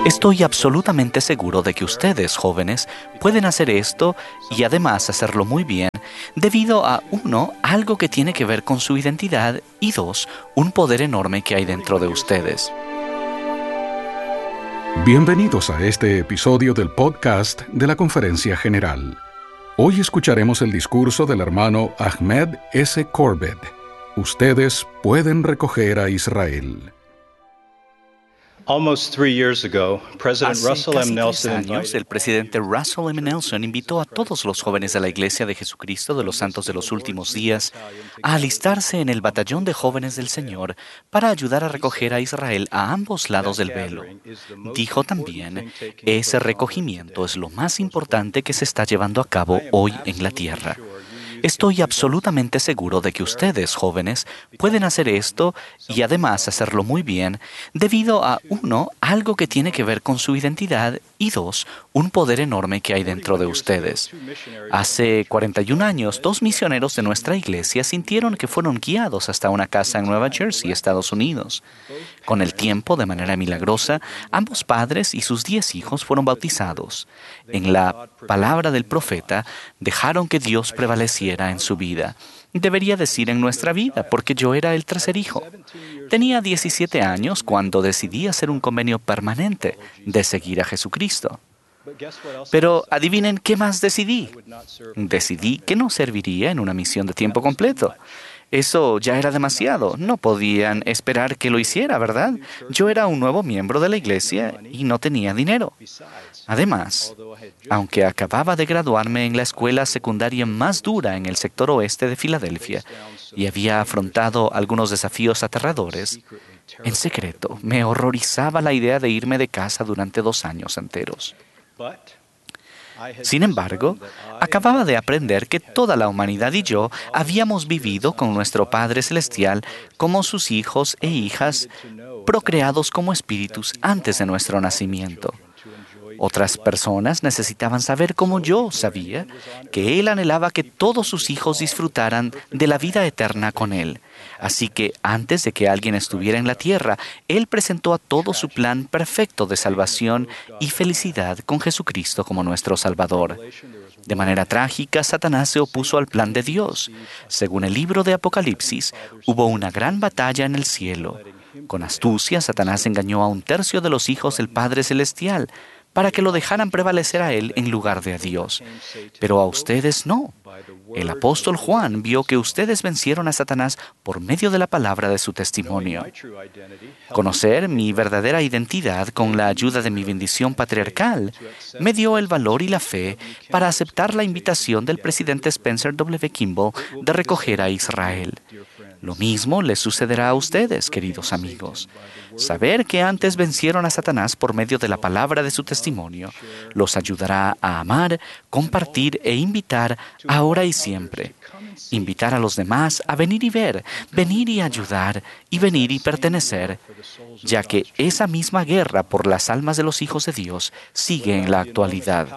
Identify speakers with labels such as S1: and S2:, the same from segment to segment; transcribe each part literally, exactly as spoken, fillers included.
S1: Estoy absolutamente seguro de que ustedes, jóvenes, pueden hacer esto y además hacerlo muy bien debido a, uno, algo que tiene que ver con su identidad y dos, un poder enorme que hay dentro de ustedes.
S2: Bienvenidos a este episodio del podcast de la Conferencia General. Hoy escucharemos el discurso del hermano Ahmed S. Corbett. Ustedes pueden recoger a Israel.
S3: Almost three years ago, President
S1: Hace
S3: Russell
S1: casi
S3: M.
S1: tres
S3: Nelson
S1: años,
S3: invited
S1: el presidente Russell M. Nelson invitó a todos los jóvenes de la Iglesia de Jesucristo de los Santos de los Últimos Días a alistarse en el Batallón de Jóvenes del Señor para ayudar a recoger a Israel a ambos lados del velo. Dijo también, ese recogimiento es lo más importante que se está llevando a cabo hoy en la tierra. Estoy absolutamente seguro de que ustedes, jóvenes, pueden hacer esto y además hacerlo muy bien debido a, uno, algo que tiene que ver con su identidad y dos, un poder enorme que hay dentro de ustedes. Hace cuarenta y un años, dos misioneros de nuestra iglesia sintieron que fueron guiados hasta una casa en Nueva Jersey, Estados Unidos. Con el tiempo, de manera milagrosa, ambos padres y sus diez hijos fueron bautizados. En la palabra del profeta, dejaron que Dios prevaleciera en su vida. Debería decir en nuestra vida, porque yo era el tercer hijo. Tenía diecisiete años cuando decidí hacer un convenio permanente de seguir a Jesucristo. Pero adivinen qué más decidí. Decidí que no serviría en una misión de tiempo completo. Eso ya era demasiado. No podían esperar que lo hiciera, ¿verdad? Yo era un nuevo miembro de la iglesia y no tenía dinero. Además, aunque acababa de graduarme en la escuela secundaria más dura en el sector oeste de Filadelfia y había afrontado algunos desafíos aterradores, en secreto me horrorizaba la idea de irme de casa durante dos años enteros. Sin embargo, acababa de aprender que toda la humanidad y yo habíamos vivido con nuestro Padre Celestial como sus hijos e hijas, procreados como espíritus antes de nuestro nacimiento. Otras personas necesitaban saber, como yo sabía, que Él anhelaba que todos sus hijos disfrutaran de la vida eterna con Él. Así que antes de que alguien estuviera en la tierra, Él presentó a todos su plan perfecto de salvación y felicidad con Jesucristo como nuestro Salvador. De manera trágica, Satanás se opuso al plan de Dios. Según el libro de Apocalipsis, hubo una gran batalla en el cielo. Con astucia, Satanás engañó a un tercio de los hijos del Padre Celestial, para que lo dejaran prevalecer a Él en lugar de a Dios. Pero a ustedes no. El apóstol Juan vio que ustedes vencieron a Satanás por medio de la palabra de su testimonio. Conocer mi verdadera identidad con la ayuda de mi bendición patriarcal me dio el valor y la fe para aceptar la invitación del presidente Spencer W. Kimball de recoger a Israel. Lo mismo les sucederá a ustedes, queridos amigos. Saber que antes vencieron a Satanás por medio de la palabra de su testimonio los ayudará a amar, compartir e invitar ahora y siempre. Invitar a los demás a venir y ver, venir y ayudar, y venir y pertenecer, ya que esa misma guerra por las almas de los hijos de Dios sigue en la actualidad.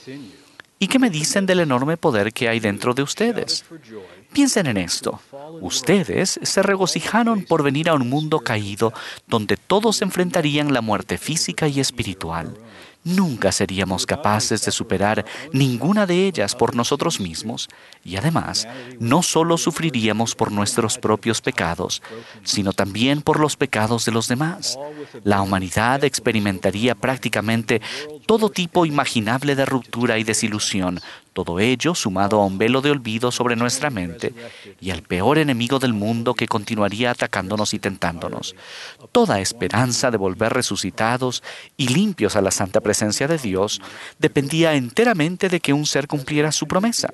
S1: ¿Y qué me dicen del enorme poder que hay dentro de ustedes? Piensen en esto. Ustedes se regocijaron por venir a un mundo caído donde todos enfrentarían la muerte física y espiritual. Nunca seríamos capaces de superar ninguna de ellas por nosotros mismos y además no solo sufriríamos por nuestros propios pecados, sino también por los pecados de los demás. La humanidad experimentaría prácticamente todo tipo imaginable de ruptura y desilusión, todo ello sumado a un velo de olvido sobre nuestra mente y al peor enemigo del mundo que continuaría atacándonos y tentándonos. Toda esperanza de volver resucitados y limpios a la santa presencia de Dios dependía enteramente de que un ser cumpliera su promesa.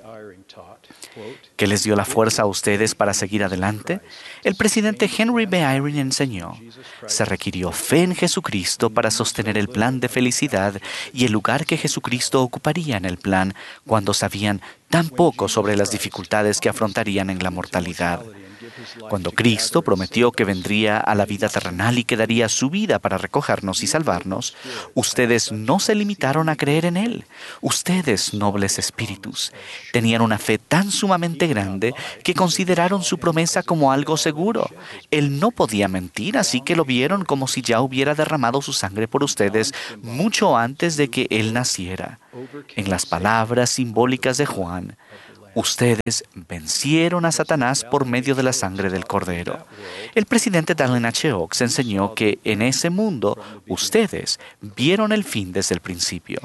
S1: ¿Qué les dio la fuerza a ustedes para seguir adelante? El presidente Henry B. Eyring enseñó, se requirió fe en Jesucristo para sostener el plan de felicidad y el lugar que Jesucristo ocuparía en el plan cuando sabían tan poco sobre las dificultades que afrontarían en la mortalidad. Cuando Cristo prometió que vendría a la vida terrenal y que daría su vida para recogernos y salvarnos, ustedes no se limitaron a creer en Él. Ustedes, nobles espíritus, tenían una fe tan sumamente grande que consideraron su promesa como algo seguro. Él no podía mentir, así que lo vieron como si ya hubiera derramado su sangre por ustedes mucho antes de que Él naciera. En las palabras simbólicas de Juan, ustedes vencieron a Satanás por medio de la sangre del Cordero. El presidente Dallin H. Oaks enseñó que en ese mundo ustedes vieron el fin desde el principio.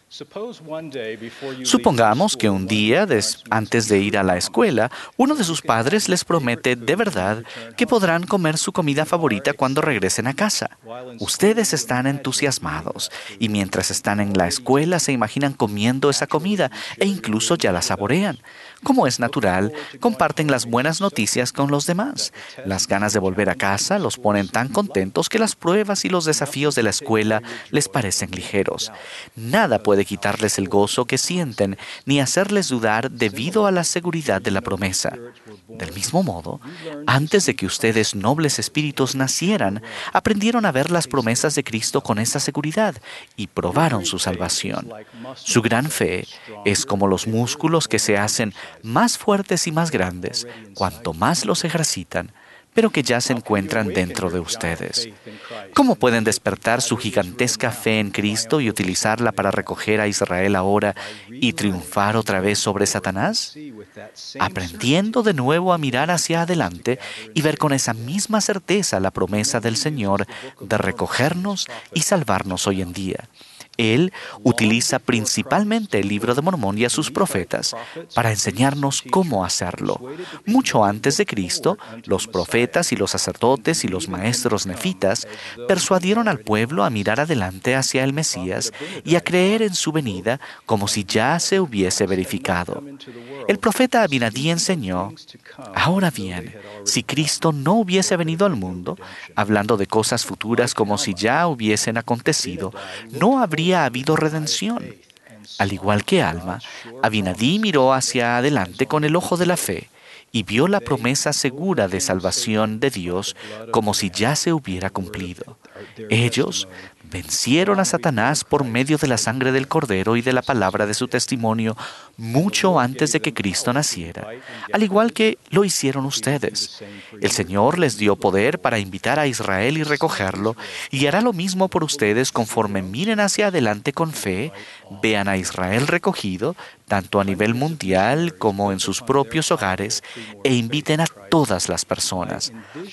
S1: Supongamos que un día, des- antes de ir a la escuela, uno de sus padres les promete de verdad que podrán comer su comida favorita cuando regresen a casa. Ustedes están entusiasmados y mientras están en la escuela se imaginan comiendo esa comida e incluso ya la saborean. Como es natural, comparten las buenas noticias con los demás. Las ganas de volver a casa los ponen tan contentos que las pruebas y los desafíos de la escuela les parecen ligeros. Nada puede quitarles el gozo que sienten ni hacerles dudar debido a la seguridad de la promesa. Del mismo modo, antes de que ustedes, nobles espíritus, nacieran, aprendieron a ver las promesas de Cristo con esa seguridad y probaron su salvación. Su gran fe es como los músculos que se hacen más fuertes y más grandes cuanto más los ejercitan, pero que ya se encuentran dentro de ustedes. ¿Cómo pueden despertar su gigantesca fe en Cristo y utilizarla para recoger a Israel ahora y triunfar otra vez sobre Satanás? Aprendiendo de nuevo a mirar hacia adelante y ver con esa misma certeza la promesa del Señor de recogernos y salvarnos hoy en día. Él utiliza principalmente el Libro de Mormón y a sus profetas para enseñarnos cómo hacerlo. Mucho antes de Cristo, los profetas y los sacerdotes y los maestros nefitas persuadieron al pueblo a mirar adelante hacia el Mesías y a creer en su venida como si ya se hubiese verificado. El profeta Abinadí enseñó: ahora bien, si Cristo no hubiese venido al mundo, hablando de cosas futuras como si ya hubiesen acontecido, no habría habido redención. Al igual que Alma, Abinadí miró hacia adelante con el ojo de la fe y vio la promesa segura de salvación de Dios como si ya se hubiera cumplido. Ellos vencieron a Satanás por medio de la sangre del Cordero y de la palabra de su testimonio mucho antes de que Cristo naciera, al igual que lo hicieron ustedes. El Señor les dio poder para invitar a Israel y recogerlo, y hará lo mismo por ustedes conforme miren hacia adelante con fe, vean a Israel recogido, tanto a nivel mundial como en sus propios hogares, e inviten a todas las personas.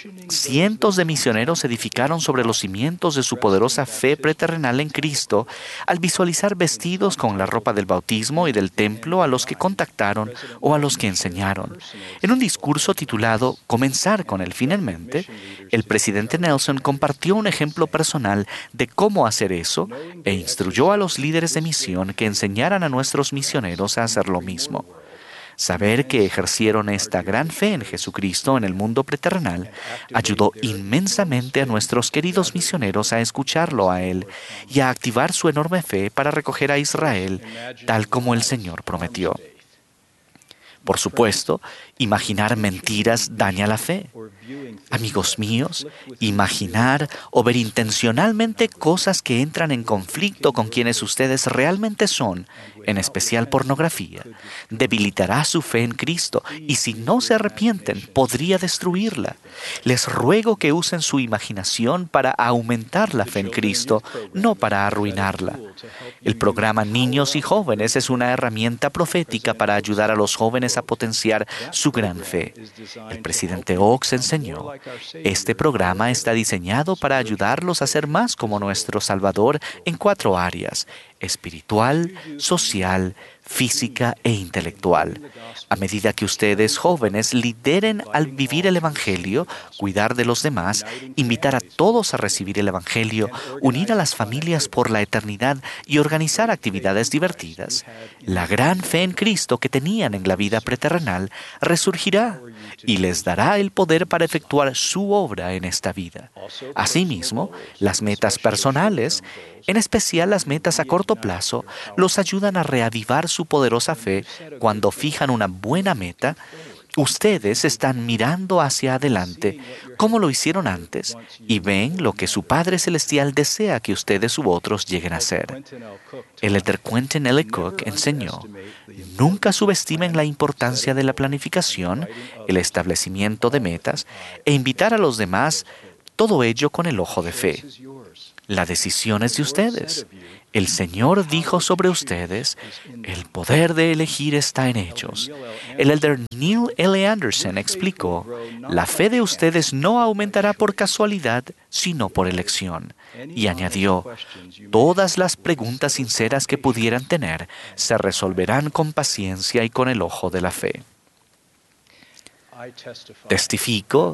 S1: Cientos de misioneros edificaron sobre los cimientos de su poderosa fe preterrenal en Cristo al visualizar vestidos con la ropa del bautismo y del templo a los que contactaron o a los que enseñaron. En un discurso titulado Comenzar con el fin en mente, el presidente Nelson compartió un ejemplo personal de cómo hacer eso e instruyó a los líderes de misión que enseñaran a nuestros misioneros a hacer lo mismo. Saber que ejercieron esta gran fe en Jesucristo en el mundo preterrenal ayudó inmensamente a nuestros queridos misioneros a escucharlo a Él y a activar su enorme fe para recoger a Israel tal como el Señor prometió. Por supuesto, imaginar mentiras daña la fe. Amigos míos, imaginar o ver intencionalmente cosas que entran en conflicto con quienes ustedes realmente son, en especial pornografía, debilitará su fe en Cristo y si no se arrepienten, podría destruirla. Les ruego que usen su imaginación para aumentar la fe en Cristo, no para arruinarla. El programa Niños y Jóvenes es una herramienta profética para ayudar a los jóvenes a potenciar su gran fe. El presidente Oaks enseñó: este programa está diseñado para ayudarlos a ser más como nuestro Salvador en cuatro áreas: espiritual, social, física e intelectual. A medida que ustedes, jóvenes, lideren al vivir el Evangelio, cuidar de los demás, invitar a todos a recibir el Evangelio, unir a las familias por la eternidad y organizar actividades divertidas, la gran fe en Cristo que tenían en la vida preterrenal resurgirá y les dará el poder para efectuar su obra en esta vida. Asimismo, las metas personales, en especial las metas a corto plazo, los ayudan a reavivar su poderosa fe cuando fijan una buena meta Ustedes están mirando hacia adelante como lo hicieron antes y ven lo que su Padre Celestial desea que ustedes u otros lleguen a ser. El elder Quentin L. Cook enseñó: nunca subestimen la importancia de la planificación, el establecimiento de metas e invitar a los demás, todo ello con el ojo de fe. La decisión es de ustedes. El Señor dijo sobre ustedes: el poder de elegir está en ellos. El elder Neil L. Anderson explicó: la fe de ustedes no aumentará por casualidad, sino por elección. Y añadió: todas las preguntas sinceras que pudieran tener se resolverán con paciencia y con el ojo de la fe. Testifico